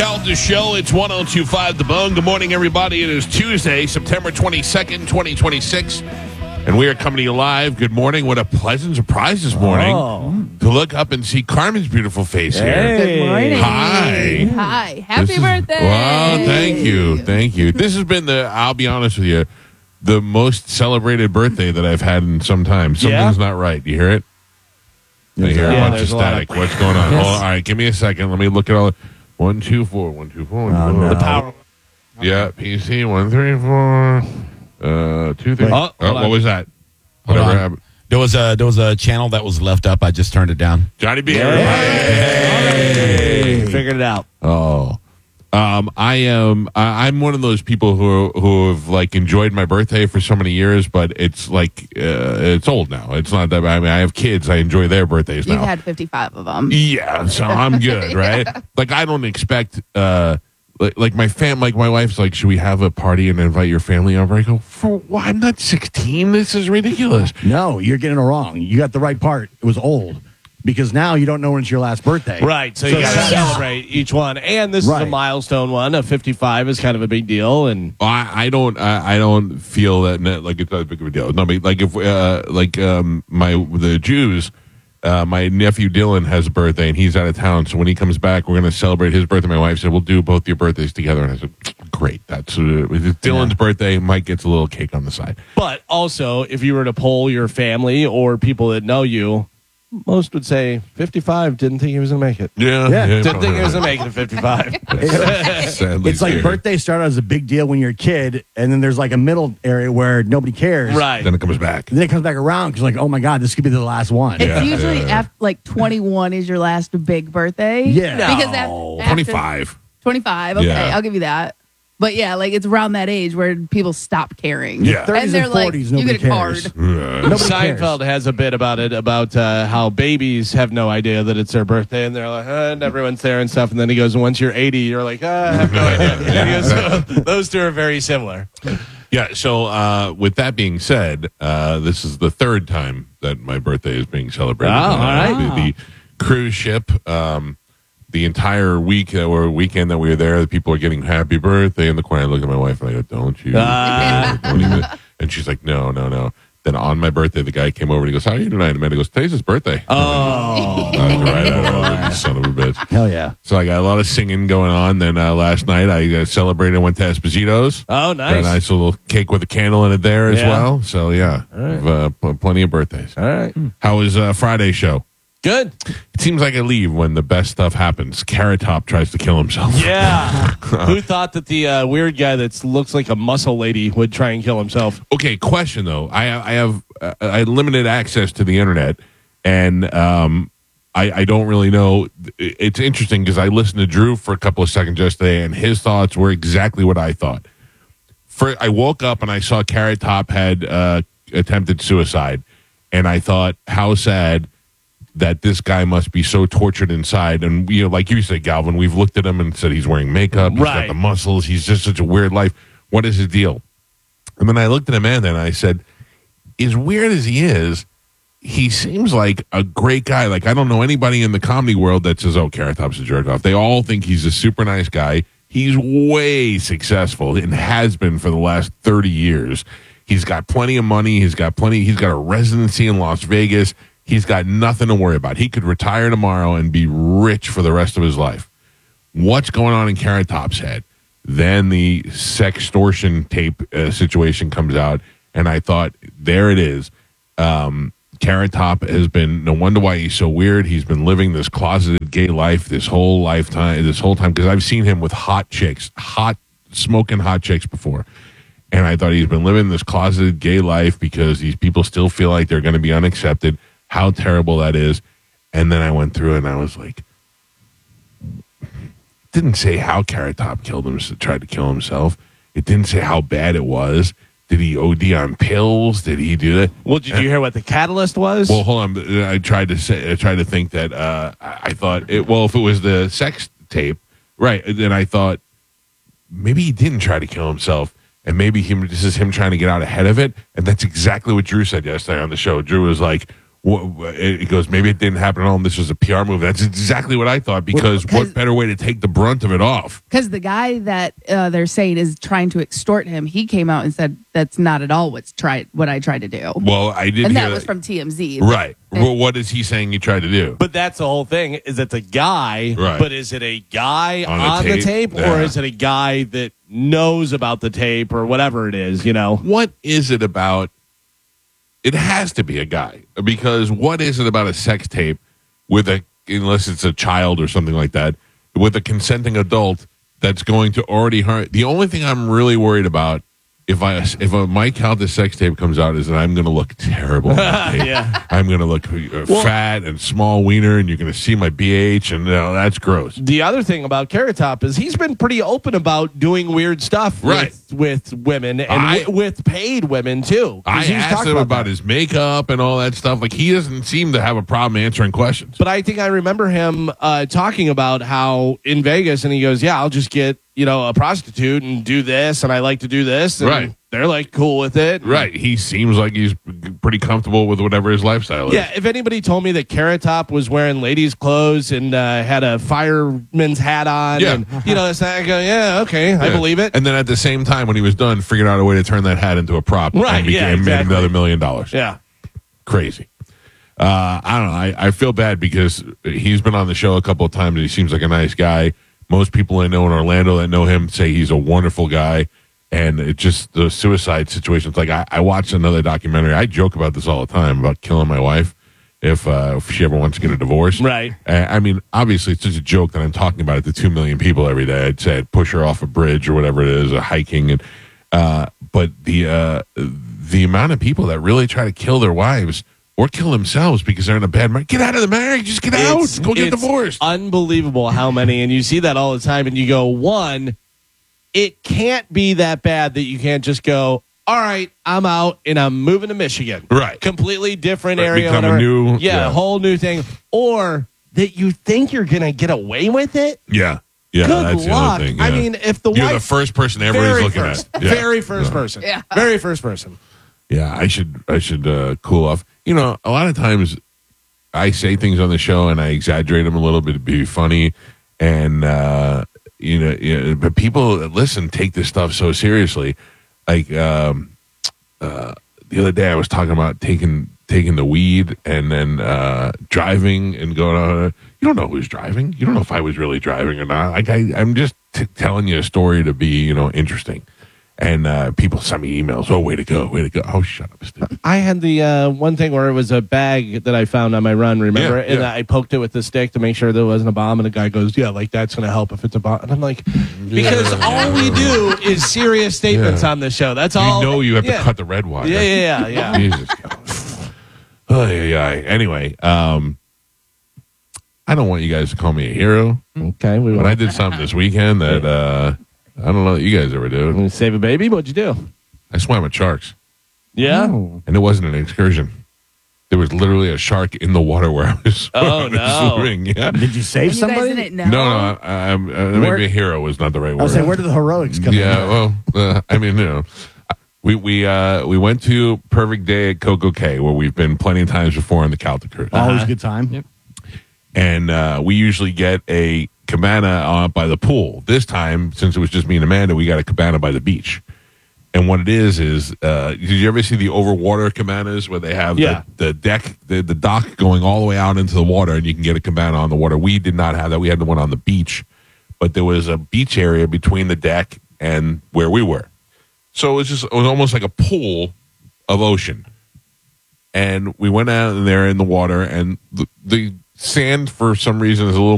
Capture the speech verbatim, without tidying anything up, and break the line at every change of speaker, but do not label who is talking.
Calendar Show. It's one oh two point five The Bone. Good morning, everybody. It is Tuesday, September twenty-second, twenty twenty-six. And we are coming to you live. Good morning. What a pleasant surprise this morning
Oh.
to look up and see Carmen's beautiful face
Hey.
here.
Good morning.
Hi.
Hi. Happy
This is-
birthday.
Wow, thank you. Thank you. This has been the, I'll be honest with you, the most celebrated birthday that I've had in some time. Something's not right. Do you hear it? I hear
Yeah,
a bunch of
there's a lot of-
static. What's going on?
Yes.
Hold on. All right, give me a second. Let me look at all. One, two, four. One, two, four. One,
Oh,
two, four.
no. The power.
Yeah, P C. One, three, four. Uh, two, three.
Wait.
Oh,
Oh, hold
what
on.
was that?
Hold
Whatever
on.
happened.
There was a there was a channel that was left up. I just turned it down.
Johnny B.
Hey.
everybody.
Figured it out.
Oh, um, I am. I, I'm one of those people who who have like enjoyed my birthday for so many years, but it's like uh, it's old now. It's not that. I mean, I have kids. I enjoy their birthdays
You've
now.
had fifty-five of them.
Yeah, so I'm good, right? Like I don't expect. uh Like, like my fam, like my wife's like, should we have a party and invite your family over? I go, for what? I'm not sixteen. This is ridiculous.
No, you're getting it wrong. You got the right part. It was old. Because now you don't know when it's your last birthday.
Right, so you got to
that's-
celebrate each one, and this is
Right.
a milestone one. A fifty-five is kind of a big deal, and
I, I don't, I, I don't feel that ne- like it's that big of a deal. No, but like if, uh, like um, my the Jews, uh, my nephew Dylan has a birthday and he's out of town. So when he comes back, we're going to celebrate his birthday. My wife said we'll do both your birthdays together, and I said, great. That's uh, it's Dylan's birthday. Mike gets a little cake on the side.
but also if you were to poll your family or people that know you, most would say fifty-five. Didn't think he was going to make it.
Yeah,
Yeah.
Didn't think he was going to make it at fifty-five.
Sadly
It's like
scary.
birthday started as a big deal when you're a kid, and then there's like a middle area where nobody cares.
Right.
Then it comes back.
And then it comes back around because, like, oh my God, this could be the last one.
It's
Yeah,
usually
yeah, yeah.
after like twenty-one is your last big birthday.
Yeah.
No.
Because af- after
twenty-five.
twenty-five. Okay,
Yeah.
I'll give you that. But yeah, like it's around that age where people stop caring.
Yeah.
thirties
and they're
and
like,
forties,
you
nobody
get a
cares.
card.
Uh,
Nobody cares.
Seinfeld has a bit about it, about uh, how babies have no idea that it's their birthday, and they're like, uh, and everyone's there and stuff. And then he goes, once you're eighty, you're like, uh, I have no idea. And he goes, so, those two are very similar.
Yeah, so uh, with that being said, uh, this is the third time that my birthday is being celebrated.
Oh,
Uh,
all right.
The, the cruise ship, um, the entire week uh, or weekend that we were there, the people are getting happy birthday in the corner. I look at my wife and I go, don't you?
Ah.
Don't even. And she's like, no, no, no. Then on my birthday, the guy came over and he goes, how are you tonight? And he goes, today's his birthday.
Oh.
I was right out of son of a bitch.
Hell yeah.
So I got a lot of singing going on. Then uh, last night I uh, celebrated and went to Esposito's.
Oh,
Got a
nice.
nice little cake with a candle in it there as
Yeah.
well. So yeah, I've, uh, pl- plenty of birthdays.
All right.
How was uh, Friday's show?
Good.
It seems like I leave when the best stuff happens. Carrot Top tries to kill himself.
Yeah. Who thought that the uh, weird guy that looks like a muscle lady would try and kill himself?
Okay, question though. I I have uh, I had limited access to the internet, and um, I I don't really know. It's interesting because I listened to Drew for a couple of seconds yesterday, and his thoughts were exactly what I thought. For I woke up and I saw Carrot Top had uh, attempted suicide, and I thought, how sad that this guy must be so tortured inside. And, you know, like you said, Galvin, we've looked at him and said he's wearing makeup. He's
Right.
got the muscles. He's just such a weird life. What is his deal? And then I looked at him and then I said, as weird as he is, he seems like a great guy. Like, I don't know anybody in the comedy world that says, oh, Carrot Top's a jerk off. They all think he's a super nice guy. He's way successful and has been for the last thirty years. He's got plenty of money. He's got plenty. He's got a residency in Las Vegas. He's got nothing to worry about. He could retire tomorrow and be rich for the rest of his life. What's going on in Carrot Top's head? Then the sextortion tape uh, situation comes out, and I thought, there it is. Um, Carrot Top has been, no wonder why he's so weird. He's been living this closeted gay life this whole lifetime, this whole time, because I've seen him with hot chicks, hot, smoking hot chicks before. And I thought he's been living this closeted gay life because these people still feel like they're going to be unaccepted. How terrible that is. And then I went through it and I was like, didn't say how Carrot Top killed him, tried to kill himself. It didn't say how bad it was. Did he O D on pills? Did he do that?
Well, did you hear what the catalyst was?
Well, hold on. I tried to say, I tried to think that, uh, I I thought, it, well, if it was the sex tape, right, then I thought maybe he didn't try to kill himself. And maybe him, this is him trying to get out ahead of it. And that's exactly what Drew said yesterday on the show. Drew was like, wha- it goes, maybe it didn't happen at all, and this was a P R move. That's exactly what I thought, because
Well, 'cause-
what better way to take the brunt of it off?
Because the guy that uh, they're saying is trying to extort him, he came out and said that's not at all what's tried what I tried to do,
Well, I did
and
hear
that was from T M Z.
right.
And-
Well, what is he saying you tried to do?
But that's the whole thing. Is it's a guy,
Right.
but is it a guy
On
on,
the
the
tape?
tape,
Yeah.
or is it a guy that knows about the tape or whatever it is? You know,
What is it about? It has to be a guy, because what is it about a sex tape with a, unless it's a child or something like that, with a consenting adult that's going to already hurt? The only thing I'm really worried about, if I if a Mike Calta sex tape comes out, is that I'm going to look terrible. on the tape.
Yeah.
I'm going to look uh, fat and small wiener, and you're going to see my B H, and you know, that's gross.
the other thing about Carrot Top is he's been pretty open about doing weird stuff
Right.
with, with women and
I-
wi- with paid women too. 'Cause
I
he's
asked
talked
him about
that.
his makeup and all that stuff. Like, he doesn't seem to have a problem answering questions.
But I think I remember him uh, talking about how in Vegas, and he goes, "Yeah, I'll just get you know a prostitute and do this, and I like to do this." And
Right.
They're like cool with it.
Right. He seems like he's pretty comfortable with whatever his lifestyle is.
Yeah, if anybody told me that Carrot Top was wearing ladies' clothes and uh, had a fireman's hat on,
Yeah.
and you know, it's, I go, yeah, okay, I
Yeah.
believe it.
And then at the same time, when he was done, figured out a way to turn that hat into a prop.
Right,
And
yeah,
became,
exactly.
made another million dollars.
Yeah,
Crazy. Uh, I don't know. I, I feel bad because he's been on the show a couple of times. And he seems like a nice guy. Most people I know in Orlando that know him say he's a wonderful guy. And it just, the suicide situations. Like, I, I watched another documentary. I joke about this all the time about killing my wife if, uh, if she ever wants to get a divorce.
Right.
Uh, I mean, obviously, it's just a joke that I'm talking about it to two million people every day. I'd say I'd push her off a bridge or whatever it is, a hiking. and uh, But the uh, the amount of people that really try to kill their wives or kill themselves because they're in a bad marriage. Get out of the marriage. Just get
It's-
out. Go get
it's
divorced.
Unbelievable how many, and you see that all the time, and you go, one, it can't be that bad that you can't just go, all right, I'm out and I'm moving to Michigan.
Right.
Completely different
Right,
area.
become a
whatever.
new-
yeah,
yeah.
a whole new thing. Or that you think you're going to get away with it.
Yeah. Yeah.
Good
that's the
luck.
other thing.
I
yeah.
mean, if the
You're
wife,
the first person ever
very
he's looking
first,
at. Yeah.
very first
Yeah.
person.
Yeah.
Very first person.
Yeah, I should I should uh, cool off. You know, a lot of times I say things on the show and I exaggerate them a little bit to be funny, and uh, you know, you know, but people that listen take this stuff so seriously. Like um, uh, the other day, I was talking about taking taking the weed and then uh, driving and going on. You don't know who's driving. You don't know if I was really driving or not. Like I, I'm just t- telling you a story to be, you know, interesting. And uh, people send me emails. Oh, way to go, way to go. Oh, shut up, Steve.
I had the uh, one thing where it was a bag that I found on my run, remember?
Yeah,
and
yeah.
I poked it with the stick to make sure there wasn't a bomb. And the guy goes, yeah, like that's going to help if it's a bomb. And I'm like, because all we do is serious statements
Yeah.
on this show. That's
You
all.
know you have
yeah.
to cut the red wire.
Yeah, yeah, yeah, yeah.
Jesus. Oh, yeah, yeah. Anyway, um, I don't want you guys to call me a hero,
Okay, we
but
want
I did something this weekend that uh, I don't know that you guys ever do.
to save a baby. What'd you do?
I swam with sharks,
Yeah.
and it wasn't an excursion. There was literally a shark in the water where I was,
Oh,
where I was
no.
swimming. Yeah.
Did you save
And you guys
somebody?
didn't know.
No, no, I, I'm, uh,
Where-
maybe a hero was not the right
I
word.
was saying, where did the heroics come
Yeah,
in?
well, uh, I mean, you know, we we uh, we went to Perfect Day at Coco Cay, where we've been plenty of times before on the Calta Cruise,
Always a good time.
and uh, we usually get a cabana uh, by the pool. This time, since it was just me and Amanda, we got a cabana by the beach. And what it is is, uh, did you ever see the overwater cabanas where they have
Yeah.
the, the deck, the, the dock going all the way out into the water, and you can get a cabana on the water? We did not have that. We had the one on the beach, but there was a beach area between the deck and where we were. So it was just, it was almost like a pool of ocean. And we went out in there in the water, and the, the sand, for some reason, is a little